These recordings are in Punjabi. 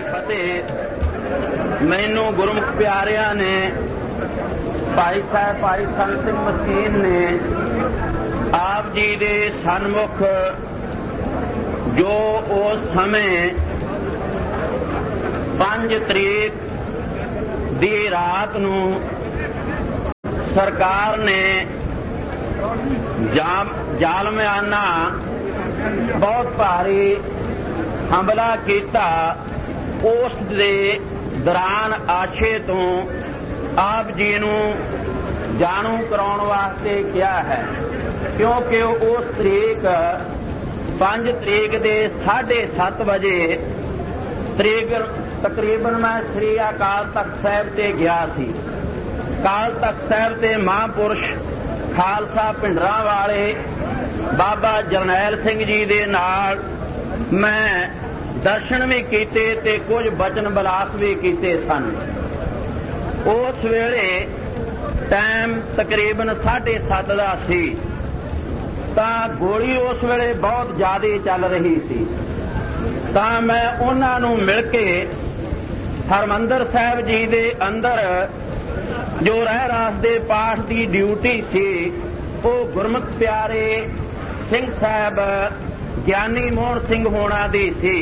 फतेह। मैनू गुरमुख प्यारिया ने भाई साहब भाई सन सिंह मसीन ने आप जी दे सन्मुख जो उस समय 5 तरीक दी रात नू सरकार ने जालमियाना बहुत भारी हमला किया, उस दे दौरान आछे तो आप जी नू जाणू कराउण वास्ते किया है, क्योंकि उस तरीक 5 तरीक दे 7:30 बजे तकरीबन मैं श्री अकाल तख्त साहिब ते गया सी। अकाल तख्त साहिब ते महापुरुष खालसा पिंडरा वाले बाबा जरनैल सिंह जी दे नाल मैं दर्शन भी कीते ते कुछ बचन विलास भी कीते सन। उस वेले टाइम तकरीबन 7:30 दा सी, तां गोली उस वेले बहुत ज्यादा चल रही सी। तां मैं उन्हां नूं मिल के हरमंदर साहिब जी दे अंदर जो रहरास दे पाठ की ड्यूटी सी, वो गुरमुख प्यारे सिंह साहब ज्ञानी मोहन सिंह होना दी सी।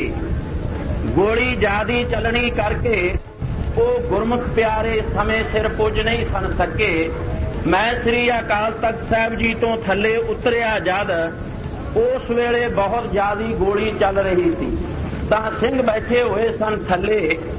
गोली ज्यादा चलनी करके वो गुरमुख प्यारे समय सिर पुज नहीं सन सके। मैं श्री अकाल तख्त साहिब जी तो थले उतरिया जद उस वेले बहुत ज्यादा गोली चल रही थी, तां सिंह बैठे हुए सन थले।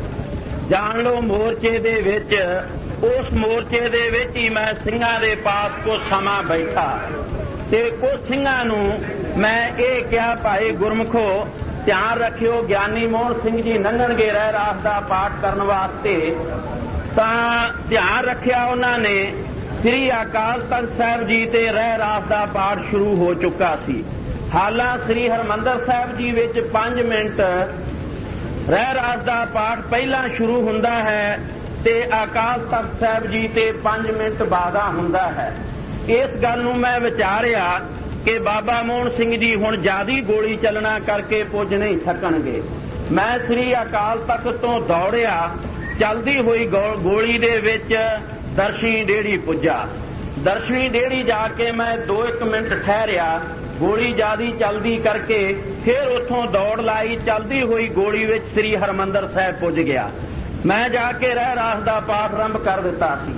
जान लो मोर्चे दे विच, उस मोर्चे दे विच ही मैं सिंघां दे पास कुछ समा बैठा ते कुछ सिंघां नूं मैं ये कहा, भाई गुरमुखो ध्यान रखियो, ज्ञानी मोहन सिंह जी लंघणगे रहरास दा पाठ करन वास्ते। तां ध्यान रखिया उन्होंने। श्री अकाल तख्त साहिब जी ते रहरास दा पाठ शुरू हो चुका सी। हालां श्री हरमंदर साहिब जी विच 5 मिनट रहरास दा पाठ पहला शुरू हुंदा है ते अकाल तख्त साहिब जी ते 5 मिनट बादा हुंदा है। इस गल नूं मैं विचारिया कि बाबा मोहन सिंह जी हुण ज्यादा गोली चलना करके पुज नहीं सकणगे। मैं श्री अकाल तख्त तो दौड़िया, चलदी हुई गोली दे विच दर्शनी डेड़ी पुजा। दर्शनी डेड़ी जाके मैं 2-1 मिनट ठहरिया, गोली ज्यादा चलदी करके फिर उथों दौड़ लाई, चलदी हुई गोली विच श्री हरमंदर साहिब पुज गया। मैं जाके रहरास दा पाठ आरंभ कर दिता सी।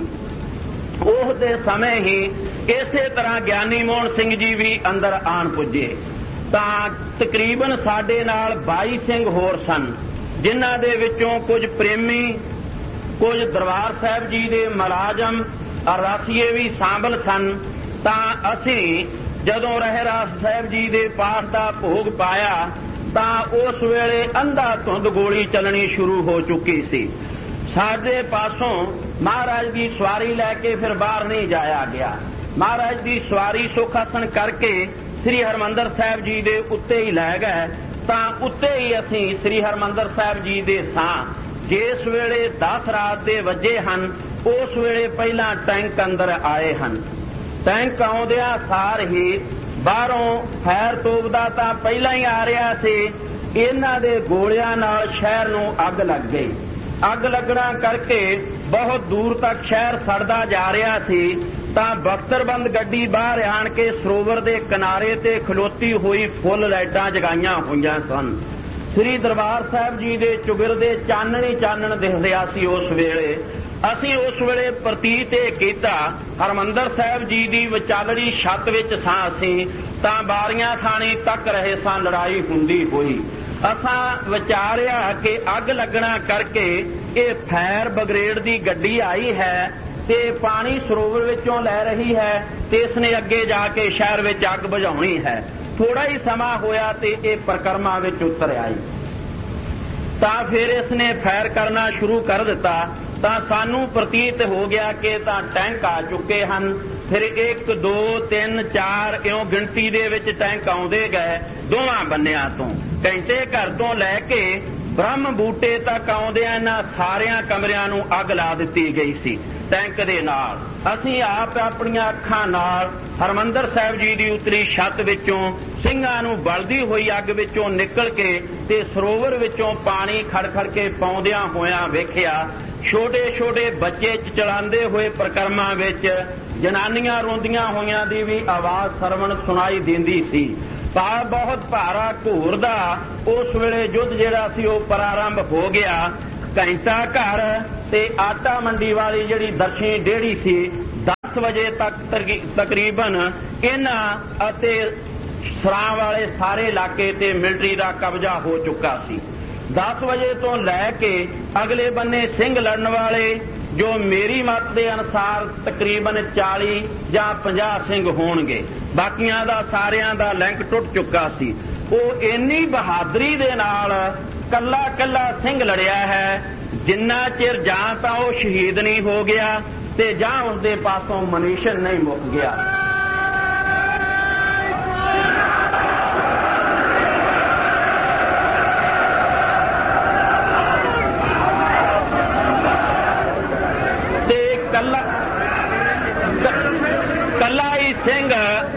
उस दे समय ही इसे तरह ज्ञानी मोहन सिंह जी भी अंदर आन पुजे। तां तकरीबन साडे नाल 22 सिंह होर सन, जिन्हां दे विचों कुछ प्रेमी, कुछ दरबार साहिब जी दे मुलाजम अरदासीए भी शामिल सन। तां असीं जदों रहरास साहिब जी दे पाठ दा भोग पाया तां उस वेले अंधा धुंद गोली चलनी शुरू हो चुकी सी। साडे पासों महाराज की सवारी लैके फिर बाहर नहीं जाया गया। महाराज की सवारी सुखासन करके श्री हरमंदर साहिब जी दे उत्ते ही लै गए। तां उत्ते ही असीं श्री हरमंदर साहिब जी दे सां। जिस वेले 10 रात दे वजे हन, उस वेले पहला टैंक अंदर आए हन। टैंक आउंदिया सार ही बाहरों खैर तोबदा तां पहला ही आ रहा सी। इन्हां दे गोलियां नाल शहर नूं अग लग गई। अग लगना करके बहुत दूर तक शहर सड़दा जा रहा सी। तां बख्तरबंद गड्डी बाहर आण के सरोवर दे किनारे ते खलोती हुई फुल लाइटां जगाईआं होईआं सन। श्री दरबार साहिब जी दे चुगिरदे चानणी चानण दिख रहा सी। उस वेले असीं उस वेले प्रतीत ये कीता, हरमंदर साहिब जी दी विचालड़ी छत विच सां असीं, तां बारियां थाणी तक रहे सां लड़ाई हुंदी होई। असां विचारिया कि अग लगना करके ये फायर ब्रिगेड दी गड्डी आई है ते पानी सरोवर विचों लै रही है ते इसने अगे जाके शहर विच अग बुझाउणी है। थोड़ा ही समा होया ते ये परिक्रमा विच उतर आई। तां फिर इसने फायर करना शुरू कर दिता। तां सानू प्रतीत हो गया कि तां टैंक आ चुके हैं। फिर 1 2 3 4 इउं गिणती दे विच टैंक आउंदे गए दोवां बन्नियां तो। घंटे घर तो लैके ब्रह्म बूटे तक आउंदिआं इन्हां सारियां कमरियां नूं अग ला दित्ती गई सी टैंक दे नाल। असीं आप अपणियां ਅੱਖਾਂ ਨਾਲ ਹਰਮੰਦਰ ਸਾਹਿਬ ਜੀ ਦੀ ਉਤਲੀ ਛੱਤ ਵਿੱਚੋਂ ਸਿੰਘਾਂ ਨੂੰ ਬਲਦੀ ਹੋਈ ਅੱਗ ਵਿੱਚੋਂ ਨਿਕਲ ਕੇ ਤੇ ਸਰੋਵਰ ਵਿੱਚੋਂ ਪਾਣੀ ਖੜ ਕੇ ਪਾਉਂਦਿਆਂ ਹੋਇਆਂ ਵੇਖਿਆ। ਛੋਟੇ ਛੋਟੇ ਬੱਚੇ ਚਲਾਉਂਦੇ ਹੋਏ ਪ੍ਰਕਰਮਾਂ ਵਿੱਚ ਜਨਾਨੀਆਂ ਰੋਂਦੀਆਂ ਹੋਈਆਂ ਦੀ ਵੀ ਆਵਾਜ਼ ਸਰਵਣ ਸੁਣਾਈ ਦਿੰਦੀ ਸੀ। ਬਹੁਤ ਭਾਰਾ ਘੋਰ ਦਾ ਉਸ ਵੇਲੇ ਯੁੱਧ ਜਿਹੜਾ ਸੀ ਉਹ ਪ੍ਰਾਰੰਭ ਹੋ ਗਿਆ। ਘੰਟਾ ਘਰ ਤੇ ਆਟਾ ਮੰਡੀ ਵਾਲੀ ਜਿਹੜੀ ਦਰਸ਼ੀ ਡੇੜੀ ਸੀ 10 ਵਜੇ ਤੱਕ ਤਕਰੀਬਨ ਇਹਨਾਂ ਅਤੇ ਸਰਾਂ ਵਾਲੇ ਸਾਰੇ ਇਲਾਕੇ ਤੇ ਮਿਲਟਰੀ ਦਾ ਕਬਜ਼ਾ ਹੋ ਚੁੱਕਾ ਸੀ। 10 ਵਜੇ ਤੋਂ ਲੈ ਕੇ ਅਗਲੇ ਬੰਨੇ ਸਿੰਘ ਲੜਨ ਵਾਲੇ ਜੋ ਮੇਰੀ ਮੱਤ ਦੇ ਅਨੁਸਾਰ ਤਕਰੀਬਨ 40 ਜਾਂ 50 ਸਿੰਘ ਹੋਣਗੇ। ਬਾਕੀਆਂ ਦਾ ਸਾਰਿਆਂ ਦਾ ਲਿੰਕ ਟੁੱਟ ਚੁੱਕਾ ਸੀ। ਉਹ ਇੰਨੀ ਬਹਾਦਰੀ ਦੇ ਨਾਲ ਕੱਲਾ ਕੱਲਾ ਸਿੰਘ ਲੜਿਆ ਹੈ ਜਿੰਨਾ ਚਿਰ ਜਾਂ ਤਾਂ ਉਹ ਸ਼ਹੀਦ ਨਹੀਂ ਹੋ ਗਿਆ ਤੇ ਜਾਂ ਉਸਦੇ ਪਾਸੋਂ ਮਨੀਸ਼ਨ ਨਹੀਂ ਮੁੱਕ ਗਿਆ। ਕੱਲਾ ਹੀ ਸਿੰਘ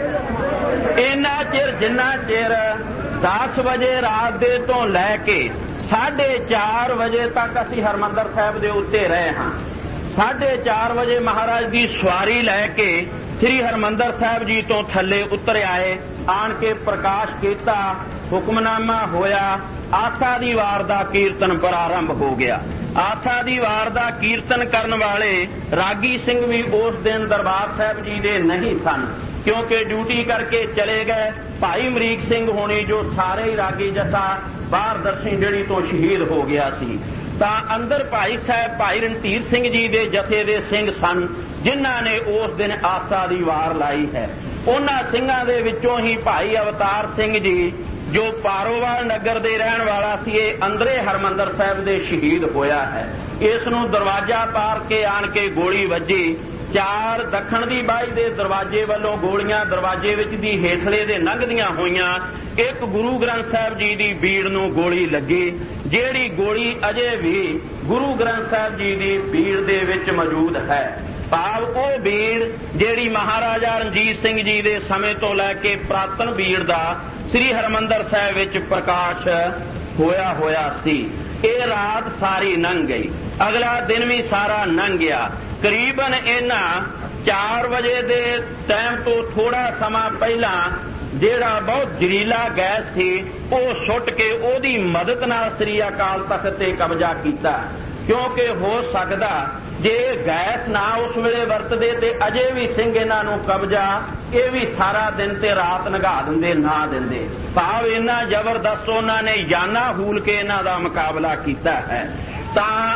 ਇੰਨਾ ਚਿਰ ਜਿੰਨਾ ਚਿਰ 10 ਵਜੇ ਰਾਤ ਦੇ ਤੋਂ ਲੈ ਕੇ 4:30 ਵਜੇ ਤੱਕ ਅਸੀਂ ਹਰਮੰਦਰ ਸਾਹਿਬ ਦੇ ਉੱਤੇ ਰਹੇ ਹਾਂ। 4:30 ਵਜੇ ਮਹਾਰਾਜ ਦੀ ਸਵਾਰੀ ਲੈ ਕੇ ਸ੍ਰੀ ਹਰਮੰਦਰ ਸਾਹਿਬ ਜੀ ਤੋਂ ਥੱਲੇ ਉਤਰ ਆਏ। ਆਣ ਕੇ ਪ੍ਰਕਾਸ਼ ਕੀਤਾ, ਹੁਕਮਨਾਮਾ ਹੋਇਆ, ਆਸਾ ਦੀ ਵਾਰ ਦਾ ਕੀਰਤਨ ਪ੍ਰਾਰੰਭ ਹੋ ਗਿਆ। ਆਸਾ ਦੀ ਵਾਰ ਦਾ ਕੀਰਤਨ ਕਰਨ ਵਾਲੇ ਰਾਗੀ ਸਿੰਘ ਵੀ ਉਸ ਦਿਨ ਦਰਬਾਰ ਸਾਹਿਬ ਜੀ ਦੇ ਨਹੀਂ ਸਨ, ਕਿਉਂਕਿ ਡਿਊਟੀ ਕਰਕੇ ਚਲੇ ਗਏ। ਭਾਈ ਅਮਰੀਕ ਸਿੰਘ ਹੋਣੀ ਜੋ ਸਾਰੇ ਹੀ ਰਾਗੀ ਜੱਥਾ ਬਾਹਰ ਦਰਸ਼ੀ ਡੇੜੀ ਤੋਂ ਸ਼ਹੀਦ ਹੋ ਗਿਆ ਸੀ, ਤਾਂ ਅੰਦਰ ਭਾਈ ਸਾਹਿਬ ਭਾਈ ਰਣਧੀਰ ਸਿੰਘ ਜੀ ਦੇ ਜਥੇ ਦੇ ਸਿੰਘ ਸਨ ਜਿਨ੍ਹਾਂ ਨੇ ਉਸ ਦਿਨ ਆਸਾ ਦੀ ਵਾਰ ਲਾਈ ਹੈ। ਉਹਨਾਂ ਸਿੰਘਾਂ ਦੇ ਵਿੱਚੋਂ ਹੀ ਭਾਈ ਅਵਤਾਰ ਸਿੰਘ ਜੀ ਜੋ ਪਾਰੋਵਾਲ ਨਗਰ ਦੇ ਰਹਿਣ ਵਾਲਾ ਸੀ, ਇਹ ਅੰਦਰੇ ਹਰਮੰਦਰ ਸਾਹਿਬ ਦੇ ਸ਼ਹੀਦ ਹੋਇਆ ਹੈ। ਇਸ ਨੂੰ ਦਰਵਾਜ਼ਾ ਪਾਰ ਕੇ ਆਣ ਕੇ ਗੋਲੀ ਵੱਜੀ। 4 ਦੱਖਣ ਦੀ ਬਾਈ ਦੇ ਦਰਵਾਜ਼ੇ ਵੱਲੋਂ ਗੋਲੀਆਂ ਦਰਵਾਜ਼ੇ ਵਿੱਚ ਦੀ ਹੇਠਲੇ ਦੇ ਲੰਘਦੀਆਂ ਹੋਈਆਂ। ਇੱਕ ਗੁਰੂ ਗ੍ਰੰਥ ਸਾਹਿਬ ਜੀ ਦੀ ਬੀੜ ਨੂੰ ਗੋਲੀ ਲੱਗੀ, ਜਿਹੜੀ ਗੋਲੀ ਅਜੇ ਵੀ ਗੁਰੂ ਗ੍ਰੰਥ ਸਾਹਿਬ ਜੀ ਦੀ ਬੀੜ ਦੇ ਵਿੱਚ ਮੌਜੂਦ ਹੈ। ਭਾਵ ਉਹ ਬੀੜ ਜਿਹੜੀ ਮਹਾਰਾਜਾ ਰਣਜੀਤ ਸਿੰਘ ਜੀ ਦੇ ਸਮੇਂ ਤੋਂ ਲੈ ਕੇ ਪ੍ਰਾਤਨ ਬੀੜ ਦਾ ਸ੍ਰੀ ਹਰਮੰਦਰ ਸਾਹਿਬ ਵਿੱਚ ਪ੍ਰਕਾਸ਼ ਹੋਇਆ ਸੀ। ਇਹ ਰਾਤ ਸਾਰੀ ਲੰਘ ਗਈ, ਅਗਲਾ ਦਿਨ ਵੀ ਸਾਰਾ ਲੰਘ ਗਿਆ। ਕਰੀਬਨ ਇਹਨਾਂ 4 ਵਜੇ ਦੇ ਟਾਈਮ ਤੋਂ ਥੋੜਾ ਸਮਾਂ ਪਹਿਲਾਂ ਜਿਹੜਾ ਬਹੁਤ ਜ਼ਹਿਰੀਲਾ ਗੈਸ ਸੀ ਉਹ ਸੁੱਟ ਕੇ ਉਹਦੀ ਮਦਦ ਨਾਲ ਸ੍ਰੀ ਅਕਾਲ ਤਖਤ ਤੇ ਕਬਜ਼ਾ ਕੀਤਾ, ਕਿਉਂਕਿ ਹੋ ਸਕਦਾ ਜੇ ਗੈਸ ਨਾ ਉਸ ਵੇਲੇ ਵਰਤਦੇ ਤੇ ਅਜੇ ਵੀ ਸਿੰਘ ਇਹਨਾਂ ਨੂੰ ਕਬਜ਼ਾ ਇਹ ਵੀ ਸਾਰਾ ਦਿਨ ਤੇ ਰਾਤ ਲੰਘਾ ਦਿੰਦੇ ਨਾ ਦਿੰਦੇ। ਭਾਵ ਇੰਨਾ ਜ਼ਬਰਦਸਤ ਉਹਨਾਂ ਨੇ ਜਾਨਾ ਹੂਲ ਕੇ ਇਹਨਾਂ ਦਾ ਮੁਕਾਬਲਾ ਕੀਤਾ ਹੈ। ਤਾਂ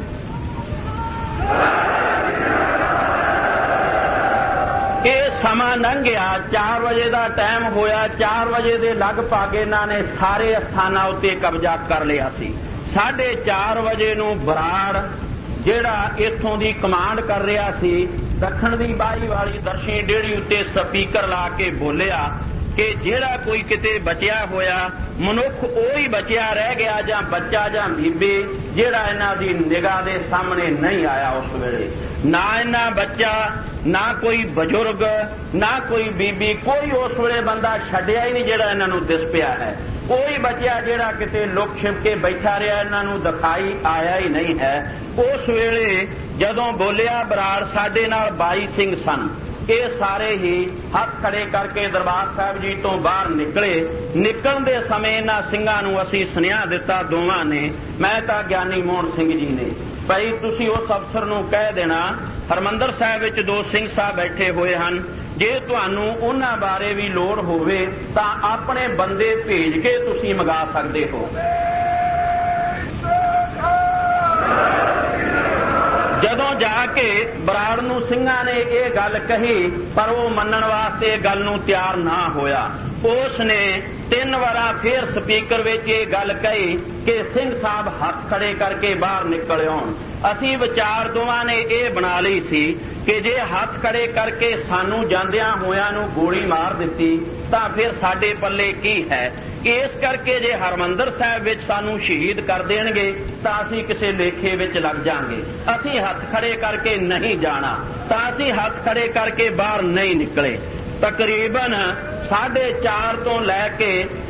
ਇਹ ਸਮਾਂ ਲੰਘਿਆ, 4 ਵਜੇ ਦਾ ਟਾਈਮ ਹੋਇਆ। 4 ਵਜੇ ਦੇ ਲਗਭਗ ਇਹਨਾਂ ਨੇ ਸਾਰੇ ਸਥਾਨਾਂ ਉੱਤੇ ਕਬਜ਼ਾ ਕਰ ਲਿਆ ਸੀ। 4:30 ਵਜੇ ਨੂੰ ਬਰਾੜ ਜਿਹੜਾ ਇੱਥੋਂ ਦੀ ਕਮਾਂਡ ਕਰ ਰਿਹਾ ਸੀ, ਦੱਖਣ ਦੀ ਬਾਈ ਵਾਲੀ ਦਰਸ਼ੀ ਡੇੜੀ ਉੱਤੇ ਸਪੀਕਰ ਲਾ ਕੇ ਬੋਲਿਆ ਕਿ ਜਿਹੜਾ ਕੋਈ ਕਿਤੇ ਬਚਿਆ ਹੋਇਆ ਮਨੁੱਖ ਉਹ ਹੀ ਬਚਿਆ ਰਹਿ ਗਿਆ ਜਾਂ ਬੱਚਾ ਜਾਂ ਬੀਬੀ ਜਿਹੜਾ ਇਹਨਾਂ ਦੀ ਨਿਗਾਹ ਦੇ ਸਾਹਮਣੇ ਨਹੀਂ ਆਇਆ। ਉਸ ਵੇਲੇ ਨਾ ਇਹਨਾਂ ਬੱਚਾ, ਨਾ ਕੋਈ ਬਜ਼ੁਰਗ, ਨਾ ਕੋਈ ਬੀਬੀ, ਕੋਈ ਉਸ ਵੇਲੇ ਬੰਦਾ ਛੱਡਿਆ ਹੀ ਨਹੀਂ ਜਿਹੜਾ ਇਹਨਾਂ ਨੂੰ ਦਿਸ ਪਿਆ ਹੈ। ਕੋਈ ਬਚਿਆ ਜਿਹੜਾ ਕਿਤੇ ਲੁਕ ਛਿਪ ਕੇ ਬੈਠਾ ਰਿਹਾ ਇਹਨਾਂ ਨੂੰ ਦਿਖਾਈ ਆਇਆ ਹੀ ਨਹੀਂ ਹੈ। ਉਸ ਵੇਲੇ ਜਦੋਂ ਬੋਲਿਆ ਬਰਾੜ, ਸਾਡੇ ਨਾਲ 22 ਸਿੰਘ ਸਨ। ਇਹ ਸਾਰੇ ਹੀ ਹੱਥ ਖੜੇ ਕਰਕੇ ਦਰਬਾਰ ਸਾਹਿਬ ਜੀ ਤੋਂ ਬਾਹਰ ਨਿਕਲੇ। ਨਿਕਲਣ ਦੇ ਸਮੇਂ ਇਹਨਾਂ ਸਿੰਘਾਂ ਨੂੰ ਅਸੀਂ ਸੁਨੇਹਾ ਦਿੱਤਾ, ਦੋਵਾਂ ਨੇ, ਮੈਂ ਤਾਂ ਗਿਆਨੀ ਮੋਹਨ ਸਿੰਘ ਜੀ ਨੇ, ਭਾਈ ਤੁਸੀਂ ਉਸ ਅਫਸਰ ਨੂੰ ਕਹਿ ਦੇਣਾ ਹਰਮੰਦਰ ਸਾਹਿਬ ਵਿੱਚ 2 ਸਿੰਘ ਸਾਹਿਬ ਬੈਠੇ ਹੋਏ ਹਨ, ਜੇ ਤੁਹਾਨੂੰ ਉਹਨਾਂ ਬਾਰੇ ਵੀ ਲੋੜ ਹੋਵੇ ਤਾਂ ਆਪਣੇ ਬੰਦੇ ਭੇਜ ਕੇ ਤੁਸੀਂ ਮੰਗਾ ਸਕਦੇ ਹੋ। ਜਦੋਂ ਜਾ ਕੇ ਬਰਾੜ ਨੂੰ ਸਿੰਘਾਂ ਨੇ ਇਹ ਗੱਲ ਕਹੀ, ਪਰ ਉਹ ਮੰਨਣ ਵਾਸਤੇ ਇਹ ਗੱਲ ਨੂੰ ਤਿਆਰ ਨਾ ਹੋਇਆ। ਉਸ ਨੇ 3 ਵਾਰਾਂ ਫੇਰ ਸਪੀਕਰ ਵਿੱਚ ਇਹ ਗੱਲ ਕਹੀ ਕਿ ਸਿੰਘ ਸਾਹਿਬ ਹੱਥ ਖੜੇ ਕਰਕੇ ਬਾਹਰ ਨਿਕਲ ਆਉਣ। ਅਸੀਂ ਵਿਚਾਰ ਦੋਵਾਂ ਨੇ ਇਹ ਬਣਾ ਲਈ ਸੀ ਕਿ ਜੇ ਹੱਥ ਖੜੇ ਕਰਕੇ ਸਾਨੂੰ ਜਾਂਦਿਆਂ ਹੋਇਆਂ ਨੂੰ ਗੋਲੀ ਮਾਰ ਦਿੱਤੀ ਤਾਂ ਫਿਰ ਸਾਡੇ ਪੱਲੇ ਕੀ ਹੈ। ਇਸ ਕਰਕੇ ਜੇ ਹਰਿਮੰਦਰ ਸਾਹਿਬ ਵਿੱਚ ਸਾਨੂੰ ਸ਼ਹੀਦ ਕਰ ਦੇਣਗੇ ਤਾਂ ਅਸੀਂ ਕਿਸੇ ਲੇਖੇ ਵਿੱਚ ਲੱਗ ਜਾਾਂਗੇ। ਅਸੀਂ ਹੱਥ ਖੜੇ ਕਰਕੇ ਨਹੀਂ ਜਾਣਾ, ਤਾਂ ਅਸੀਂ ਹੱਥ ਖੜੇ ਕਰਕੇ ਬਾਹਰ ਨਹੀਂ ਨਿਕਲੇ। ਤਕਰੀਬਨ 4:30 ਤੋਂ ਲੈ ਕੇ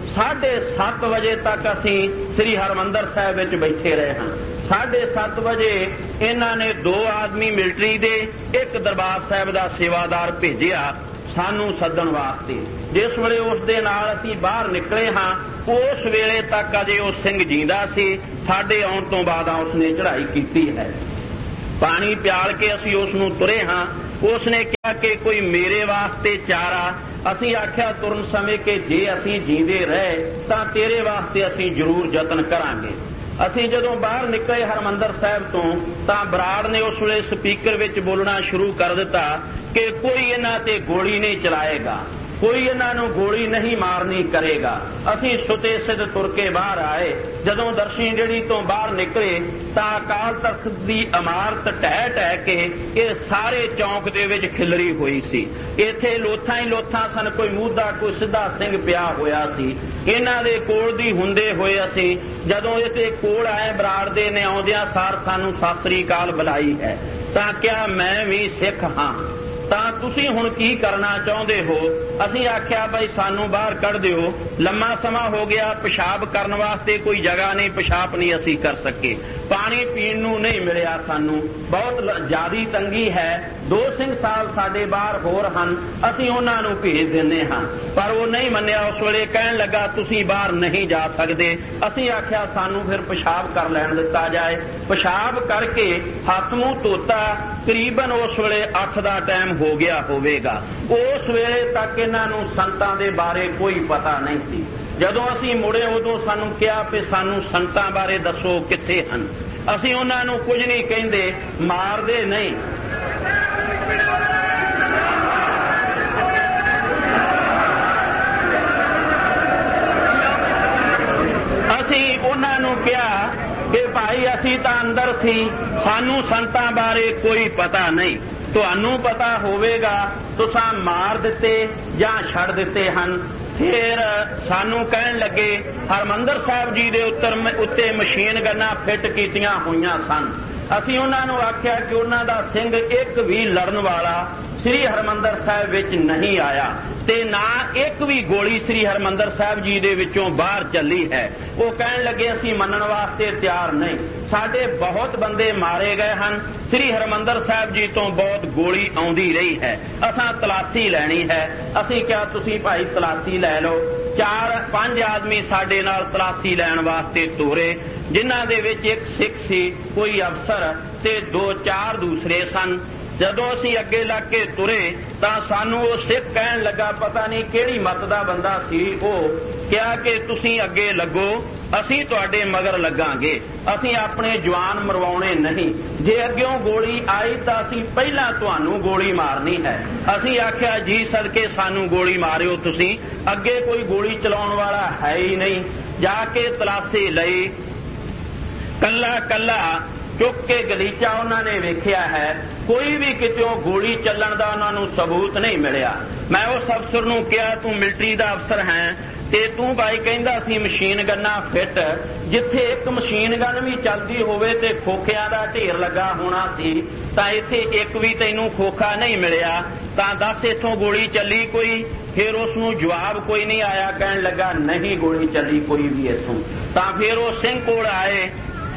7:30 ਵਜੇ ਤੱਕ ਅਸੀਂ ਸ੍ਰੀ ਹਰਿਮੰਦਰ ਸਾਹਿਬ ਵਿੱਚ ਬੈਠੇ ਰਹੇ ਹਾਂ। 7:30 ਵਜੇ ਇਹਨਾਂ ਨੇ 2 ਆਦਮੀ ਮਿਲਟਰੀ ਦੇ, ਇੱਕ ਦਰਬਾਰ ਸਾਹਿਬ ਦਾ ਸੇਵਾਦਾਰ ਭੇਜਿਆ ਸਾਨੂੰ ਸੱਦਣ ਵਾਸਤੇ। ਜਿਸ ਵੇਲੇ ਉਸ ਦੇ ਨਾਲ ਅਸੀਂ ਬਾਹਰ ਨਿਕਲੇ ਹਾਂ ਉਸ ਵੇਲੇ ਤੱਕ ਅਜੇ ਉਹ ਸਿੰਘ ਜਿੰਦਾ ਸੀ। ਸਾਡੇ ਆਉਣ ਤੋਂ ਬਾਅਦ ਉਸਨੇ ਚੜ੍ਹਾਈ ਕੀਤੀ ਹੈ। ਪਾਣੀ ਪਿਆਲ ਕੇ ਅਸੀਂ ਉਸ ਨੂੰ ਤੁਰੇ ਹਾਂ। ਉਸਨੇ ਕਿਹਾ ਕਿ ਕੋਈ ਮੇਰੇ ਵਾਸਤੇ ਚਾਰਾ। ਅਸੀਂ ਆਖਿਆ ਤੁਰਨ ਸਮੇਂ ਕਿ ਜੇ ਅਸੀਂ ਜੀਂਦੇ ਰਹੇ ਤਾਂ ਤੇਰੇ ਵਾਸਤੇ ਅਸੀਂ ਜ਼ਰੂਰ ਯਤਨ ਕਰਾਂਗੇ। ਅਸੀਂ ਜਦੋਂ ਬਾਹਰ ਨਿਕਲੇ ਹਰਿਮੰਦਰ ਸਾਹਿਬ ਤੋਂ ਤਾਂ ਬਰਾੜ ਨੇ ਉਸ ਵੇਲੇ ਸਪੀਕਰ ਵਿੱਚ ਬੋਲਣਾ ਸ਼ੁਰੂ ਕਰ ਦਿੱਤਾ ਕਿ ਕੋਈ ਇਹਨਾਂ ਤੇ ਗੋਲੀ ਨਹੀਂ ਚਲਾਏਗਾ, ਕੋਈ ਇਹਨਾਂ ਨੂੰ ਗੋਲੀ ਨਹੀਂ ਮਾਰਨੀ ਕਰੇਗਾ। ਅਸੀਂ ਸੁਤੇ ਸਿੱਧ ਤੁਰ ਕੇ ਬਾਹਰ ਆਏ। ਜਦੋਂ ਦਰਸ਼ਨੀ ਜਿਹੜੀ ਤੋਂ ਬਾਹਰ ਨਿਕਲੇ ਤਾਂ ਅਕਾਲ ਤਖਤ ਦੀ ਇਮਾਰਤ ਢਹਿ ਢਹਿ ਕੇ ਇਹ ਸਾਰੇ ਚੌਂਕ ਦੇ ਵਿੱਚ ਖਿਲਰੀ ਹੋਈ ਸੀ। ਇੱਥੇ ਲੋਥਾਂ ਹੀ ਲੋਥਾਂ ਸਨ, ਕੋਈ ਮੂਧਾ ਕੋਈ ਸਿੱਧਾ ਸਿੰਘ ਪਿਆ ਹੋਇਆ ਸੀ। ਇਹਨਾਂ ਦੇ ਕੋਲ ਦੀ ਹੁੰਦੇ ਹੋਏ ਅਸੀਂ ਜਦੋਂ ਇਹਦੇ ਕੋਲ ਆਏ ਬਰਾੜ ਦੇ ਨੇ ਆਉਂਦਿਆਂ ਸਾਰ ਸਾਨੂੰ ਸਤਿ ਸ੍ਰੀ ਅਕਾਲ ਬੁਲਾਈ ਹੈ ਤਾਂ ਕਿਹਾ ਮੈਂ ਵੀ ਸਿੱਖ ਹਾਂ, ਤਾਂ ਤੁਸੀਂ ਹੁਣ ਕੀ ਕਰਨਾ ਚਾਹੁੰਦੇ ਹੋ। ਅਸੀਂ ਆਖਿਆ ਭਾਈ ਸਾਨੂੰ ਬਾਹਰ ਕੱਢ ਦਿਓ, ਲੰਮਾ ਸਮਾਂ ਹੋ ਗਿਆ, ਪਿਸ਼ਾਬ ਕਰਨ ਵਾਸਤੇ ਕੋਈ ਜਗ੍ਹਾ ਨਹੀਂ, ਪਿਸ਼ਾਬ ਨਹੀਂ ਅਸੀਂ ਕਰ ਸਕੇ, ਪਾਣੀ ਪੀਣ ਨੂੰ ਨਹੀਂ ਮਿਲਿਆ, ਸਾਨੂੰ ਬਹੁਤ ਜ਼ਿਆਦੀ ਤੰਗੀ ਹੈ। 2 ਸਿੰਘ ਸਾਹਿਬ ਸਾਡੇ ਬਾਹਰ ਹੋਰ ਹਨ, ਅਸੀਂ ਉਹਨਾਂ ਨੂੰ ਭੇਜ ਦਿੰਦੇ ਹਾਂ। ਪਰ ਉਹ ਨਹੀਂ ਮੰਨਿਆ। ਉਸ ਵੇਲੇ ਕਹਿਣ ਲੱਗਾ ਤੁਸੀਂ ਬਾਹਰ ਨਹੀਂ ਜਾ ਸਕਦੇ। ਅਸੀਂ ਆਖਿਆ ਸਾਨੂੰ ਫਿਰ ਪਿਸ਼ਾਬ ਕਰ ਲੈਣ ਦਿੱਤਾ ਜਾਏ। ਪਿਸ਼ਾਬ ਕਰਕੇ ਹੱਥ ਮੂੰਹ ਧੋਤਾ। ਤਕਰੀਬਨ ਉਸ ਵੇਲੇ 8 ਦਾ ਟਾਈਮ ਹੋ ਗਿਆ ਹੋਵੇਗਾ। ਉਸ ਵੇਲੇ ਤੱਕ ਇਹਨਾਂ ਨੂੰ ਸੰਤਾਂ ਦੇ ਬਾਰੇ ਕੋਈ ਪਤਾ ਨਹੀਂ ਸੀ। ਜਦੋਂ ਅਸੀਂ ਮੁੜੇ ਉਦੋਂ ਸਾਨੂੰ ਕਿਹਾ ਕਿ ਸਾਨੂੰ ਸੰਤਾਂ ਬਾਰੇ ਦੱਸੋ ਕਿੱਥੇ ਹਨ। ਅਸੀਂ ਉਹਨਾਂ ਨੂੰ ਕੁਝ ਨਹੀਂ ਕਹਿੰਦੇ, ਮਾਰਦੇ ਨਹੀਂ। ਅਸੀਂ ਉਹਨਾਂ ਨੂੰ ਕਿਹਾ ਕਿ ਭਾਈ ਅਸੀਂ ਤਾਂ ਅੰਦਰ ਸੀ, ਸਾਨੂੰ ਸੰਤਾਂ ਬਾਰੇ ਕੋਈ ਪਤਾ ਨਹੀਂ, ਤੁਹਾਨੂੰ ਪਤਾ ਹੋਵੇਗਾ ਤੁਸੀਂ ਮਾਰ ਦਿੱਤੇ ਜਾਂ ਛੱਡ ਦਿੱਤੇ ਹਨ। ਫਿਰ ਸਾਨੂੰ ਕਹਿਣ ਲੱਗੇ ਹਰਿਮੰਦਰ ਸਾਹਿਬ ਜੀ ਦੇ ਉੱਤੇ ਮਸ਼ੀਨ ਗੰਨਾਂ ਫਿੱਟ ਕੀਤੀਆਂ ਹੋਈਆਂ ਸਨ। ਅਸੀਂ ਉਹਨਾਂ ਨੂੰ ਆਖਿਆ ਕਿ ਉਹਨਾਂ ਦਾ ਸਿੰਘ ਇੱਕ ਵੀ ਲੜਨ ਵਾਲਾ ਸ੍ਰੀ ਹਰਿਮੰਦਰ ਸਾਹਿਬ ਵਿੱਚ ਨਹੀਂ ਆਇਆ ਤੇ ਨਾ ਇੱਕ ਵੀ ਗੋਲੀ ਸ੍ਰੀ ਹਰਿਮੰਦਰ ਸਾਹਿਬ ਜੀ ਦੇ ਵਿੱਚੋਂ ਬਾਹਰ ਚੱਲੀ ਹੈ। ਉਹ ਕਹਿਣ ਲੱਗੇ ਅਸੀਂ ਮੰਨਣ ਵਾਸਤੇ ਤਿਆਰ ਨਹੀਂ, ਸਾਡੇ ਬਹੁਤ ਬੰਦੇ ਮਾਰੇ ਗਏ ਹਨ, ਸ੍ਰੀ ਹਰਿਮੰਦਰ ਸਾਹਿਬ ਜੀ ਤੋਂ ਬਹੁਤ ਗੋਲੀ ਆਉਂਦੀ ਰਹੀ ਹੈ, ਅਸਾਂ ਤਲਾਸ਼ੀ ਲੈਣੀ ਹੈ। ਅਸੀਂ ਕਿਹਾ ਤੁਸੀਂ ਭਾਈ ਤਲਾਸ਼ੀ ਲੈ ਲਓ। 4-5 ਆਦਮੀ ਸਾਡੇ ਨਾਲ ਤਲਾਸ਼ੀ ਲੈਣ ਵਾਸਤੇ ਤੋਰੇ, ਜਿਨ੍ਹਾਂ ਦੇ ਵਿੱਚ ਇੱਕ ਸਿੱਖ ਸੀ, ਕੋਈ ਅਫਸਰ ਤੇ 2-4 ਦੂਸਰੇ ਸਨ। ਜਦੋਂ ਅਸੀਂ ਅੱਗੇ ਲੱਗ ਕੇ ਤੁਰੇ ਤਾਂ ਸਾਨੂੰ ਉਹ ਸਿੱਖ ਕਹਿਣ ਲੱਗਾ, ਪਤਾ ਨਹੀਂ ਕਿਹੜੀ ਮੱਤ ਦਾ ਬੰਦਾ ਸੀ, ਉਹ ਕਿਹਾ ਕਿ ਤੁਸੀਂ ਅੱਗੇ ਲੱਗੋ, ਅਸੀਂ ਤੁਹਾਡੇ ਮਗਰ ਲੱਗਾਂਗੇ, ਅਸੀਂ ਆਪਣੇ ਜਵਾਨ ਮਰਵਾਉਣੇ ਨਹੀਂ, ਜੇ ਅੱਗਿਓਂ ਗੋਲੀ ਆਈ ਤਾਂ ਅਸੀਂ ਪਹਿਲਾਂ ਤੁਹਾਨੂੰ ਗੋਲੀ ਮਾਰਨੀ ਹੈ। ਅਸੀਂ ਆਖਿਆ ਜੀ ਸਦਕੇ ਸਾਨੂੰ ਗੋਲੀ ਮਾਰਿਓ ਤੁਸੀਂ, ਅੱਗੇ ਕੋਈ ਗੋਲੀ ਚਲਾਉਣ ਵਾਲਾ ਹੈ ਹੀ ਨਹੀਂ। ਜਾ ਕੇ ਤਲਾਸ਼ੀ ਲਈ, ਕੱਲਾ ਕੱਲਾ ਚੁੱਕ ਕੇ ਗਲੀਚਾ ਉਹਨਾਂ ਨੇ ਵੇਖਿਆ ਹੈ, ਕੋਈ ਵੀ ਕਿਤੋਂ ਗੋਲੀ ਚੱਲਣ ਦਾ ਉਹਨਾਂ ਨੂੰ ਸਬੂਤ ਨਹੀਂ ਮਿਲਿਆ। ਮੈਂ ਉਸ ਅਫਸਰ ਨੂੰ ਕਿਹਾ ਤੂੰ ਮਿਲਟਰੀ ਦਾ ਅਫਸਰ ਹੈ ਤੇ ਤੂੰ ਬਾਈ ਕਹਿੰਦਾ ਸੀ ਮਸ਼ੀਨ ਗੰਨਾਂ ਫਿੱਟ, ਜਿੱਥੇ ਇੱਕ ਮਸ਼ੀਨ ਗੰਨ ਵੀ ਚੱਲਦੀ ਹੋਵੇ ਤੇ ਖੋਖਿਆਂ ਦਾ ਢੇਰ ਲੱਗਾ ਹੋਣਾ ਸੀ, ਤਾਂ ਇੱਥੇ ਇੱਕ ਵੀ ਤੈਨੂੰ ਖੋਖਾ ਨਹੀਂ ਮਿਲਿਆ, ਤਾਂ ਦੱਸ ਇੱਥੋਂ ਗੋਲੀ ਚੱਲੀ ਕੋਈ। ਫਿਰ ਉਸ ਨੂੰ ਜਵਾਬ ਕੋਈ ਨਹੀਂ ਆਇਆ, ਕਹਿਣ ਲੱਗਾ ਨਹੀਂ ਗੋਲੀ ਚੱਲੀ ਕੋਈ ਵੀ ਇੱਥੋਂ। ਤਾਂ ਫਿਰ ਉਹ ਸਿੰਘ ਕੋਲ ਆਏ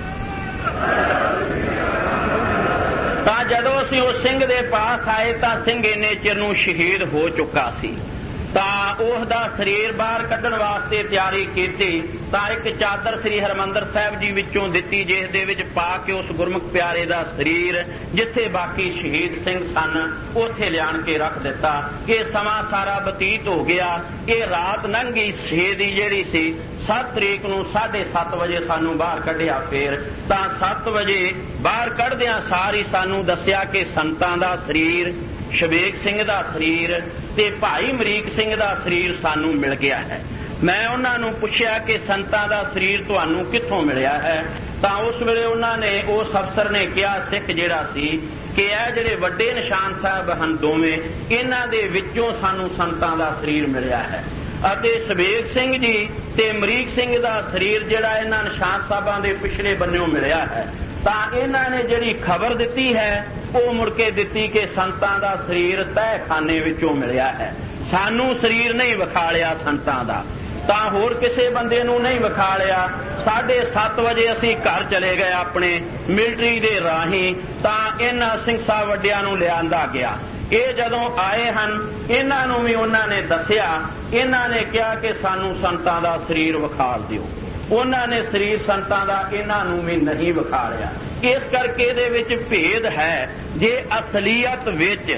ਤਾਂ ਜਦੋਂ ਅਸੀਂ ਉਸ ਸਿੰਘ ਦੇ ਪਾਸ ਆਏ ਤਾਂ ਸਿੰਘ ਇੰਨੇ ਚਿਰ ਨੂੰ ਸ਼ਹੀਦ ਹੋ ਚੁੱਕਾ ਸੀ। ਤਾਂ ਉਸ ਦਾ ਸਰੀਰ ਬਾਹਰ ਕੱਢਣ ਵਾਸਤੇ ਤਿਆਰੀ ਕੀਤੀ ਤਾਂ ਇੱਕ ਚਾਦਰ ਸ੍ਰੀ ਹਰਿਮੰਦਰ ਸਾਹਿਬ ਜੀ ਵਿੱਚੋਂ ਦਿੱਤੀ, ਜਿਸ ਦੇ ਵਿੱਚ ਪਾ ਕੇ ਉਸ ਗੁਰਮੁਖ ਪਿਆਰੇ ਦਾ ਸਰੀਰ ਜਿੱਥੇ ਬਾਕੀ ਸ਼ਹੀਦ ਸਿੰਘ ਸਨ ਉੱਥੇ ਲਿਆਣ ਕੇ ਰੱਖ ਦਿੱਤਾ। ਇਹ ਸਮਾਂ ਸਾਰਾ ਬਤੀਤ ਹੋ ਗਿਆ। ਇਹ ਰਾਤ ਲੰਘ ਗਈ 6 ਦੀ ਜਿਹੜੀ ਸੀ। 7 ਤਰੀਕ ਨੂੰ 7:30 ਵਜੇ ਸਾਨੂੰ ਬਾਹਰ ਕੱਢਿਆ। ਫਿਰ ਤਾਂ 7 ਵਜੇ ਬਾਹਰ ਕੱਢਦਿਆਂ ਸਾਰੀ ਸਾਨੂੰ ਦੱਸਿਆ ਕਿ ਸੰਤਾਂ ਦਾ ਸਰੀਰ, ਸ਼ਬੇਗ ਸਿੰਘ ਦਾ ਸਰੀਰ ਤੇ ਭਾਈ ਅਮਰੀਕ ਸਿੰਘ ਦਾ ਸਰੀਰ ਸਾਨੂੰ ਮਿਲ ਗਿਆ ਹੈ। ਮੈਂ ਉਹਨਾਂ ਨੂੰ ਪੁੱਛਿਆ ਕਿ ਸੰਤਾਂ ਦਾ ਸਰੀਰ ਤੁਹਾਨੂੰ ਕਿੱਥੋਂ ਮਿਲਿਆ ਹੈ। ਤਾਂ ਉਸ ਵੇਲੇ ਉਹਨਾਂ ਨੇ ਉਸ ਅਫਸਰ ਨੇ ਕਿਹਾ, ਸਿੱਖ ਜਿਹੜਾ ਸੀ, ਕਿ ਇਹ ਜਿਹੜੇ ਵੱਡੇ ਨਿਸ਼ਾਨ ਸਾਹਿਬ ਹਨ ਦੋਵੇਂ, ਇਹਨਾਂ ਦੇ ਵਿੱਚੋਂ ਸਾਨੂੰ ਸੰਤਾਂ ਦਾ ਸਰੀਰ ਮਿਲਿਆ ਹੈ। ਅਤੇ ਸਵੇਗ ਸਿੰਘ ਜੀ ਤੇ ਅਮਰੀਕ ਸਿੰਘ ਦਾ ਸਰੀਰ ਜਿਹੜਾ ਇਹਨਾਂ ਨਿਸ਼ਾਨ ਸਾਹਿਬਾਂ ਦੇ ਪਿਛਲੇ ਬੰਨਿਓਂ ਮਿਲਿਆ ਹੈ। ਤਾਂ ਇਹਨਾਂ ਨੇ ਜਿਹੜੀ ਖਬਰ ਦਿੱਤੀ ਹੈ ਉਹ ਮੁੜ ਕੇ ਦਿੱਤੀ ਕਿ ਸੰਤਾਂ ਦਾ ਸਰੀਰ ਤਹਿਖਾਨੇ ਵਿੱਚੋਂ ਮਿਲਿਆ ਹੈ, ਸਾਨੂੰ ਸਰੀਰ ਨਹੀਂ ਵਿਖਾਲਿਆ ਸੰਤਾਂ ਦਾ। ਤਾਂ ਹੋਰ ਕਿਸੇ ਬੰਦੇ ਨੂੰ ਨਹੀਂ ਵਿਖਾਲਿਆ। 7:30 ਵਜੇ ਅਸੀਂ ਘਰ ਚਲੇ ਗਏ ਆਪਣੇ ਮਿਲਟਰੀ ਦੇ ਰਾਹੀਂ। ਤਾਂ ਇਹਨਾਂ ਸਿੰਘ ਸਾਹਿਬ ਵੱਡਿਆਂ ਨੂੰ ਲਿਆਂਦਾ ਗਿਆ। ਇਹ ਜਦੋਂ ਆਏ ਹਨ, ਇਹਨਾਂ ਨੂੰ ਵੀ ਉਹਨਾਂ ਨੇ ਦੱਸਿਆ। ਇਹਨਾਂ ਨੇ ਕਿਹਾ ਕਿ ਸਾਨੂੰ ਸੰਤਾਂ ਦਾ ਸਰੀਰ ਵਿਖਾਲ ਦਿਓ। ਉਹਨਾਂ ਨੇ ਸਰੀਰ ਸੰਤਾਂ ਦਾ ਇਹਨਾਂ ਨੂੰ ਵੀ ਨਹੀਂ ਵਿਖਾਲਿਆ। ਇਸ ਕਰਕੇ ਇਹਦੇ ਵਿੱਚ ਭੇਦ ਹੈ। ਜੇ ਅਸਲੀਅਤ ਵਿੱਚ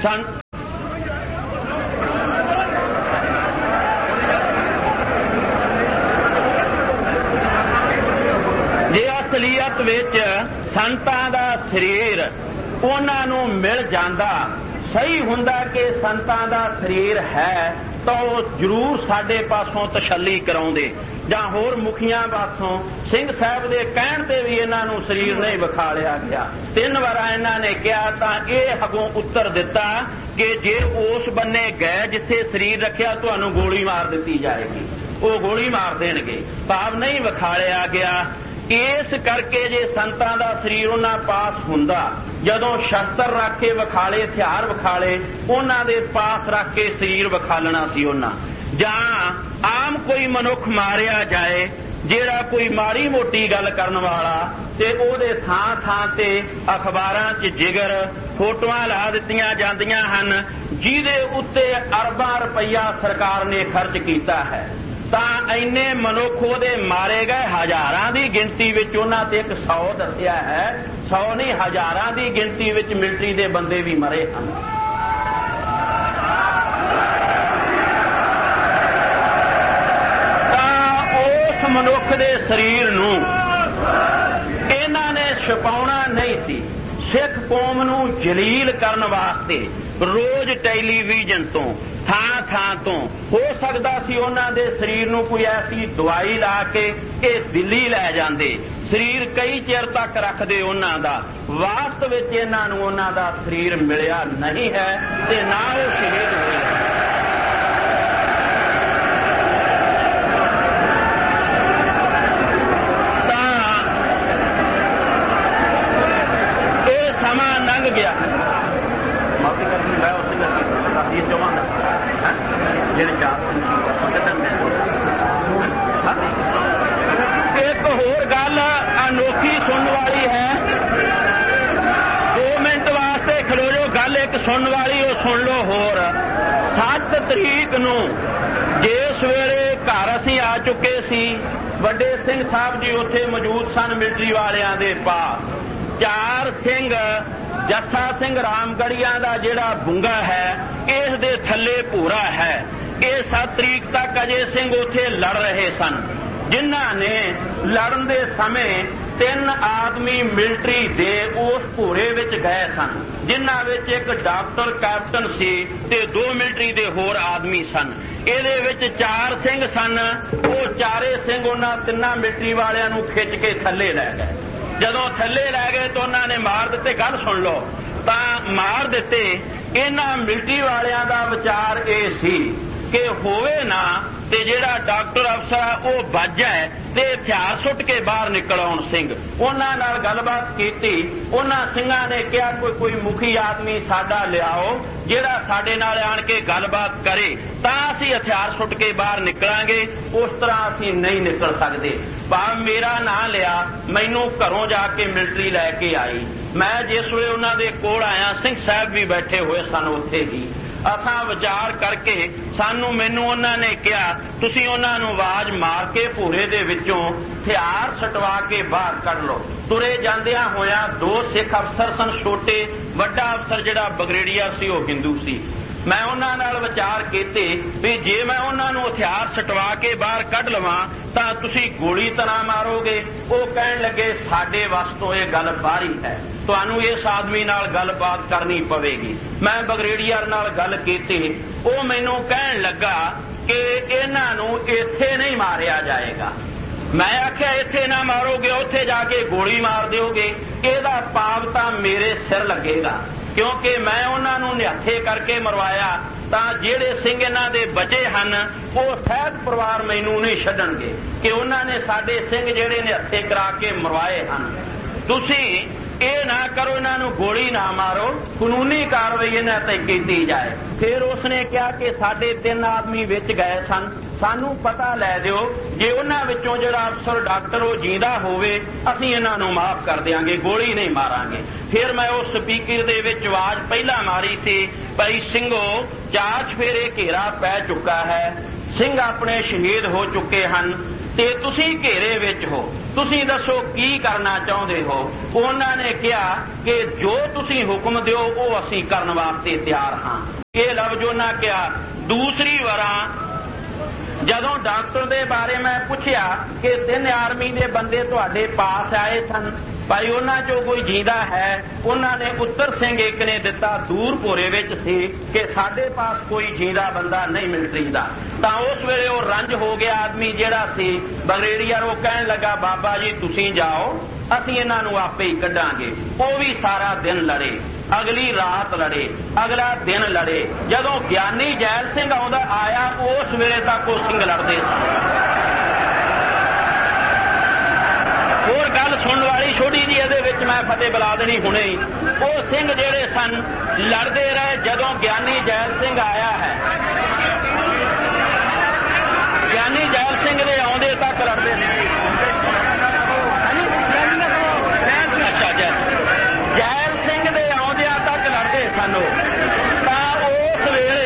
ਅਸਲੀਅਤ ਵਿੱਚ ਸੰਤਾਂ ਦਾ ਸਰੀਰ ਉਹਨਾਂ ਨੂੰ ਮਿਲ ਜਾਂਦਾ, ਸਹੀ ਹੁੰਦਾ ਕਿ ਸੰਤਾਂ ਦਾ ਸਰੀਰ ਹੈ, ਤਾਂ ਉਹ ਜ਼ਰੂਰ ਸਾਡੇ ਪਾਸੋਂ ਤਸੱਲੀ ਕਰਾਉਂਦੇ, ਜਾਂ ਹੋਰ ਮੁਖੀਆਂ ਪਾਸੋਂ। ਸਿੰਘ ਸਾਹਿਬ ਦੇ ਕਹਿਣ ਤੇ ਵੀ ਇਹਨਾਂ ਨੂੰ ਸਰੀਰ ਨਹੀਂ ਵਿਖਾਲਿਆ ਗਿਆ। 3 ਵਾਰ ਇਹਨਾਂ ਨੇ ਕਿਹਾ ਤਾਂ ਇਹ ਅੱਗੋਂ ਉੱਤਰ ਦਿੱਤਾ ਕਿ ਜੇ ਉਸ ਬੰਨੇ ਗਏ ਜਿੱਥੇ ਸਰੀਰ ਰੱਖਿਆ ਤੁਹਾਨੂੰ ਗੋਲੀ ਮਾਰ ਦਿੱਤੀ ਜਾਏਗੀ। ਉਹ ਗੋਲੀ ਮਾਰ ਦੇਣਗੇ, ਭਾਵ ਨਹੀਂ ਵਿਖਾਲਿਆ ਗਿਆ। ਇਸ ਕਰਕੇ ਜੇ ਸੰਤਾਂ ਦਾ ਸਰੀਰ ਉਹਨਾਂ ਪਾਸ ਹੁੰਦਾ, ਜਦੋਂ ਸ਼ਸਤਰ ਰੱਖ ਕੇ ਵਿਖਾਲੇ, ਹਥਿਆਰ ਵਿਖਾਲੇ, ਉਹਨਾਂ ਦੇ ਪਾਸ ਰੱਖ ਕੇ ਸਰੀਰ ਵਿਖਾਲਣਾ ਸੀ ਉਹਨਾਂ। ਜਾਂ ਆਮ ਕੋਈ ਮਨੁੱਖ ਮਾਰਿਆ ਜਾਏ ਜਿਹੜਾ ਕੋਈ ਮਾੜੀ ਮੋਟੀ ਗੱਲ ਕਰਨ ਵਾਲਾ, ਤੇ ਉਹਦੇ ਥਾਂ ਥਾਂ ਤੇ ਅਖਬਾਰਾਂ 'ਚ ਜਿਗਰ ਫੋਟੋਆਂ ਲਾ ਦਿੱਤੀਆਂ ਜਾਂਦੀਆਂ ਹਨ ਜਿਹਦੇ ਉੱਤੇ ਅਰਬਾਂ ਰੁਪਈਆ ਸਰਕਾਰ ਨੇ ਖਰਚ ਕੀਤਾ ਹੈ। ਤਾਂ ਇੰਨੇ ਮਨੁੱਖ ਉਹਦੇ ਮਾਰੇ ਗਏ, ਹਜ਼ਾਰਾਂ ਦੀ ਗਿਣਤੀ ਵਿੱਚ। ਉਹਨਾਂ ਤੇ 100 ਦੱਸਿਆ ਹੈ, 100 ਨਹੀਂ, ਹਜ਼ਾਰਾਂ ਦੀ ਗਿਣਤੀ ਵਿੱਚ ਮਿਲਟਰੀ ਦੇ ਬੰਦੇ ਵੀ ਮਰੇ ਹਨ। ਤਾਂ ਉਸ ਮਨੁੱਖ ਦੇ ਸਰੀਰ ਨੂੰ ਇਹਨਾਂ ਨੇ ਛੁਪਾਉਣਾ ਨਹੀਂ ਸੀ। ਸਿੱਖ ਕੌਮ ਨੂੰ ਜਲੀਲ ਕਰਨ ਵਾਸਤੇ ਰੋਜ਼ ਟੈਲੀਵਿਜ਼ਨ ਤੋਂ, ਥਾਂ ਥਾਂ ਤੋਂ, ਹੋ ਸਕਦਾ ਸੀ ਉਹਨਾਂ ਦੇ ਸਰੀਰ ਨੂੰ ਕੋਈ ਐਸੀ ਦਵਾਈ ਲਾ ਕੇ ਇਹ ਦਿੱਲੀ ਲੈ ਜਾਂਦੇ, ਸਰੀਰ ਕਈ ਚਿਰ ਤੱਕ ਰੱਖਦੇ ਉਹਨਾਂ ਦਾ। ਵਾਸਤਵ ਵਿੱਚ ਇਹਨਾਂ ਨੂੰ ਉਹਨਾਂ ਦਾ ਸਰੀਰ ਮਿਲਿਆ ਨਹੀਂ ਹੈ ਤੇ ਨਾ ਉਹ ਸ਼ਹੀਦ ਹੋਏ। ਤਾਂ ਇਹ ਸਮਾਂ ਲੰਘ ਗਿਆ। ਇੱਕ ਹੋਰ ਗੱਲ ਅਨੋਖੀ ਸੁਣਨ ਵਾਲੀ ਹੈ। 2 ਮਿੰਟ ਵਾਸਤੇ ਖਲੋ ਜਾਓ, ਗੱਲ ਇੱਕ ਸੁਣਨ ਵਾਲੀ ਉਹ ਸੁਣ ਲਓ ਹੋਰ। 7 ਤਰੀਕ ਨੂੰ ਜਿਸ ਵੇਲੇ ਘਰ ਅਸੀਂ ਆ ਚੁੱਕੇ ਸੀ, ਵੱਡੇ ਸਿੰਘ ਸਾਹਿਬ ਜੀ ਉੱਥੇ ਮੌਜੂਦ ਸਨ ਮਿਲਟਰੀ ਵਾਲਿਆਂ ਦੇ ਪਾਸ। 4 ਸਿੰਘ, ਜੱਸਾ ਸਿੰਘ ਰਾਮਗੜੀਆਂ ਦਾ ਜਿਹੜਾ ਬੁੰਗਾ ਹੈ, ਇਸ ਦੇ ਥੱਲੇ ਭੂਰਾ ਹੈ। ਇਹ 7 ਤਰੀਕ ਤੱਕ ਅਜੇ ਸਿੰਘ ਉੱਥੇ ਲੜ ਰਹੇ ਸਨ, ਜਿਨ੍ਹਾਂ ਨੇ ਲੜਨ ਦੇ ਸਮੇਂ 3 ਆਦਮੀ ਮਿਲਟਰੀ ਦੇ ਉਸ ਭੂਰੇ ਵਿੱਚ ਗਏ ਸਨ, ਜਿਨ੍ਹਾਂ ਵਿੱਚ ਇੱਕ ਡਾਕਟਰ ਕੈਪਟਨ ਸੀ ਤੇ 2 ਮਿਲਟਰੀ ਦੇ ਹੋਰ ਆਦਮੀ ਸਨ। ਇਹਦੇ ਵਿੱਚ 4 ਸਿੰਘ ਸਨ। ਉਹ ਚਾਰੇ ਸਿੰਘ ਉਹਨਾਂ 3 ਮਿਲਟਰੀ ਵਾਲਿਆਂ ਨੂੰ ਖਿੱਚ ਕੇ ਥੱਲੇ ਲੈ ਗਏ। ਜਦੋਂ ਥੱਲੇ ਲੈ ਗਏ ਤਾਂ ਉਹਨਾਂ ਨੇ ਮਾਰ ਦਿੱਤੇ। ਗੱਲ ਸੁਣ ਲਓ, ਤਾਂ ਮਾਰ ਦਿੱਤੇ। ਇਹਨਾਂ ਮਿਲਟਰੀ ਵਾਲਿਆਂ ਦਾ ਵਿਚਾਰ ਇਹ ਸੀ ਕਿ ਹੋਵੇ ਨਾ ਤੇ ਜਿਹੜਾ ਡਾਕਟਰ ਅਫਸਰ ਉਹ ਵੱਜ ਜਾਏ ਤੇ ਹਥਿਆਰ ਸੁੱਟ ਕੇ ਬਾਹਰ ਨਿਕਲ ਆਉਣ ਸਿੰਘ। ਉਹਨਾਂ ਨਾਲ ਗੱਲਬਾਤ ਕੀਤੀ। ਉਹਨਾਂ ਸਿੰਘਾਂ ਨੇ ਕਿਹਾ ਕੋਈ ਮੁਖੀ ਆਦਮੀ ਸਾਡਾ ਲਿਆਓ ਜਿਹੜਾ ਸਾਡੇ ਨਾਲ ਆਣ ਕੇ ਗੱਲਬਾਤ ਕਰੇ, ਤਾਂ ਅਸੀਂ ਹਥਿਆਰ ਸੁੱਟ ਕੇ ਬਾਹਰ ਨਿਕਲਾਂਗੇ, ਉਸ ਤਰ੍ਹਾਂ ਅਸੀਂ ਨਹੀਂ ਨਿਕਲ ਸਕਦੇ। ਭਾਵੇਂ ਮੇਰਾ ਨਾਂ ਲਿਆ, ਮੈਨੂੰ ਘਰੋਂ ਜਾ ਕੇ ਮਿਲਟਰੀ ਲੈ ਕੇ ਆਈ। ਮੈਂ ਜਿਸ ਵੇਲੇ ਉਹਨਾਂ ਦੇ ਕੋਲ ਆਇਆ, ਸਿੰਘ ਸਾਹਿਬ ਵੀ ਬੈਠੇ ਹੋਏ ਸਨ ਉੱਥੇ ਹੀ। ਅਸਾਂ ਵਿਚਾਰ ਕਰਕੇ ਮੈਨੂੰ ਉਹਨਾਂ ਨੇ ਕਿਹਾ ਤੁਸੀਂ ਉਹਨਾਂ ਨੂੰ ਆਵਾਜ਼ ਮਾਰ ਕੇ ਭੂਰੇ ਦੇ ਵਿੱਚੋਂ ਹਥਿਆਰ ਸਟਵਾ ਕੇ ਬਾਹਰ ਕੱਢ ਲਓ। ਤੁਰੇ ਜਾਂਦਿਆਂ ਹੋਇਆਂ 2 ਸਿੱਖ ਅਫਸਰ ਸਨ ਛੋਟੇ, ਵੱਡਾ ਅਫਸਰ ਜਿਹੜਾ ਬ੍ਰਿਗੇਡੀਅਰ ਸੀ ਉਹ ਹਿੰਦੂ ਸੀ। ਮੈਂ ਉਹਨਾਂ ਨਾਲ ਵਿਚਾਰ ਕੀਤੇ ਵੀ ਜੇ ਮੈਂ ਉਹਨਾਂ ਨੂੰ ਹਥਿਆਰ ਸਟਵਾ ਕੇ ਬਾਹਰ ਕੱਢ ਲਵਾਂ ਤਾਂ ਤੁਸੀਂ ਗੋਲੀ ਤਾਂ ਨਾ ਮਾਰੋਗੇ। ਉਹ ਕਹਿਣ ਲੱਗੇ ਸਾਡੇ ਵੱਸ ਤੋਂ ਇਹ ਗੱਲ ਬਾਹਰੀ ਹੈ, ਤੁਹਾਨੂੰ ਇਸ ਆਦਮੀ ਨਾਲ ਗੱਲਬਾਤ ਕਰਨੀ ਪਵੇਗੀ। ਮੈਂ ਬ੍ਰਿਗੇਡੀਅਰ ਨਾਲ ਗੱਲ ਕੀਤੀ। ਉਹ ਮੈਨੂੰ ਕਹਿਣ ਲੱਗਾ ਕਿ ਇਹਨਾਂ ਨੂੰ ਇੱਥੇ ਨਹੀਂ ਮਾਰਿਆ ਜਾਏਗਾ, मैं आख्या इत्थे ना मारोगे, उत्थे जाके गोली मार दोगे, इहदा पाप तां मेरे सिर लगेगा, क्योंकि मैं उन्हां नूं निहत्थे करके मरवाया तां जिहड़े सिंह इन्हां दे बचे हन वो सहज परिवार मैनूं नहीं छड्डणगे कि उन्हां ने साडे सिंह जिहड़े निहत्थे करा के मरवाए हन। तुसीं ਇਹ ना करो, इन्हों गोली ना मारो, कानूनी कार्रवाई इन्हां ते कीती जाए। फिर उसने कहा कि साडे 3 आदमी विच गए सन, सानू पता लै दिओ, जे उन्हां विचों जिहड़ा अफसर डॉक्टर वो जींदा होवे असीं इन्हां नूं माफ कर देंगे, गोली नहीं मारांगे। फिर मैं उस स्पीकर दे विच आवाज पहला मारी सी, भाई सिंघो 4 चफेरे घेरा पै चुका है, सिंह अपने शहीद हो चुके हैं ते तुसीं घेरे विच हो, तुसीं दसो की करना चाहुंदे हो। उन्हां ने कहा कि जो तुसीं हुक्म दिओ वो असीं करन वास्ते तैयार हां। ये लफ्ज़ उन्हां कहा। दूसरी वारा जदों डॉक्टर दे बारे मैं पूछया कि 3 आर्मी दे बंदे तुहाडे पास आए सन, भाई उन्हां चों कोई जींदा है, उन्होंने उत्तर सिंह एक ने दिता दूर भोरे विच सी कि साडे पास कोई जींदा बंदा नहीं मिलिटरी दा। तां उस वेले वो रंज हो गया आदमी जिहड़ा सी ब्रिगेडियर, वो कहण लगा बाबा जी तुसीं जाओ, असीं इन्हां नूं आपे ही कढांगे। वो भी सारा दिन लड़े, अगली रात लड़े, अगला दिन लड़े। जदों ज्ञानी जैल सिंह आया उस वेले तक वो सिंह लड़दे होर गल सुनने वाली छोटी जी इहदे विच मैं फतेह बुला देनी हुणे ही। वो सिंह जिहड़े सन लड़दे रहे, जदों ज्ञानी जैल सिंह आया है, ज्ञानी जैल सिंह दे आउंदे तक लड़दे ने। अच्छा जैल सिंह दे आउंदिਆਂ तक लड़दे सन। तां उस वेले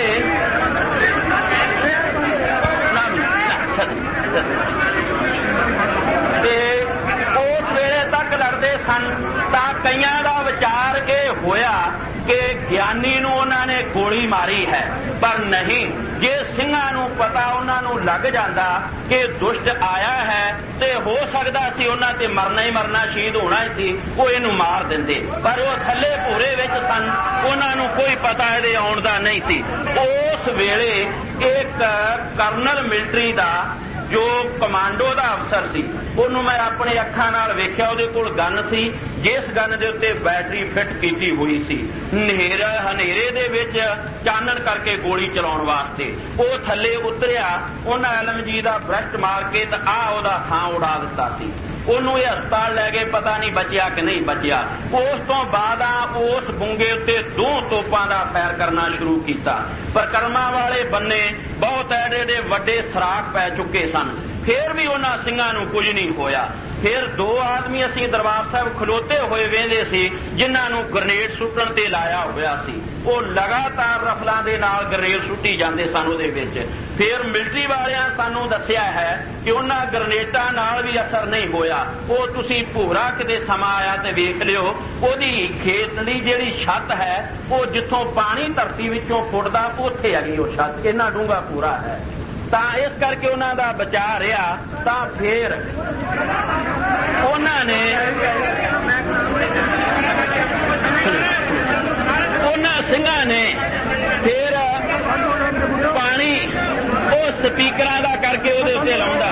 लड़ते सन। तां कईयां दा विचार यह होया कि ज्ञानी नूं उन्हां ने गोली मारी है, पर नहीं, जे सिंघां नूं पता उन्हां नूं लग जांदा कि दुष्ट आया है ते हो सकदा सी उन्हां ते मरना ही मरना, शहीद होना ही सी, वो इहनूं मार दिंदे। पर वो थल्ले भूरे विच सन, उन्हां नूं कोई पता इहदे आउण दा नहीं सी। उस वेले एक कर्नल मिलिटरी दा जो कमांडो का अफसर सी, उन्होंने मैं अपने अखां नाल वेख्या, उहदे कोल गन सी, जिस गन दे उत्ते बैटरी फिट की हुई सी, हनेरे दे विच चानण करके गोली चलाउण वास्ते। वो थल्ले उतरिया, उन्हां आलमजी दा ब्रस्ट मार के ते आ उहदा थां उड़ा दित्ता सी। उन्होंने हस्पताल लै गए, पता नहीं बचिया कि नहीं बचिया। उस तो बाद उस बुंगे उत्ते 2 तोपां दा फैर करना शुरू किया। परिक्रमा वाले बन्ने बहुत एडे वड्डे सराख पै चुके सन, फिर भी उन्हां सिंघां नूं कुछ नहीं होया। फिर 2 आदमी असीं दरबार साहब खलोते हुए वेंदे सी, जिन्हां नूं ग्रेनेड सुੱਟਣ ते लाया होया सी। वो लगातार रफलां दे नाल ग्रेनेड सुੱਟੀ जांदे सन उहदे विच। फिर मिलिटरी वालियां सानूं दस्सिया है कि उन्हां ग्रेनेडां नाल भी असर नहीं होया। वो तुसीं भूरा किते समा आया ते वेख लिओ, ओहदी खेतली जिहड़ी छत है, वो जिथों पानी धरती विचों फुटदा उत्थे हैगी वो छत, इन्ना डूंगा पूरा है। तां इस करके उन्हां दा बचा रहा। तां फिर उन्हां ने उन्हां सिंघां ने फिर पानी उस स्पीकरां दा करके उहदे उत्ते लाउंदा।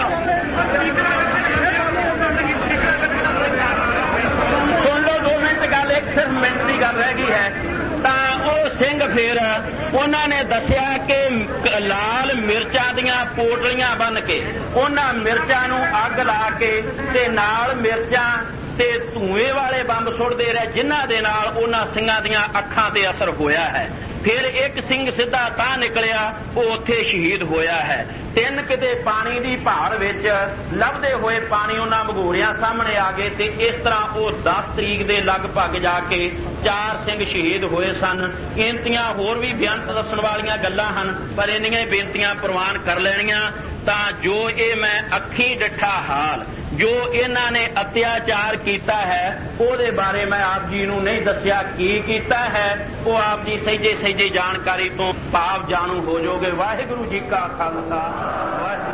सुन लो 2 मिनट गल, एक सिर्फ मिनट की गल रह गई है। तां ਉਹ ਸਿੰਘ फिर ਉਹਨਾਂ ने दसिया कि लाल मिर्चां दियां पोटलियां बन के ਉਹਨਾਂ मिर्चां नूं अग ला के ते नाल मिर्चां ते धुएं वाले बंब सुटदे रहे, जिन्हां दे नाल ਉਹਨਾਂ ਸਿੰਘਾਂ ਦੀਆਂ ਅੱਖਾਂ ते असर होया है। फिर एक सिंह सीधा तां निकलिया, वो उत्थे शहीद होया है। 3 किते पानी की भार विच लभदे हुए पानी उन्हां भगोड़ियां सामने आ गए ते इस तरह वो 10 तरीक दे लगभग जाके 4 सिंह शहीद होए सन। गिनतियां होर भी बेअंत दस्सण वालियां गल्लां हन, पर इन्नियां ही बेनतियां प्रवान कर लैणियां। तां जो ये मैं अखीं डिठा हाल जो इन्हां ने अत्याचार किया है, ਉਹਦੇ बारे मैं आप जी नूं नहीं दस्सिया की कीता है। वो आप जी सहीजे जानकारी तो भाव जानू हो जाओगे। वाहिगुरू जी का खालसा।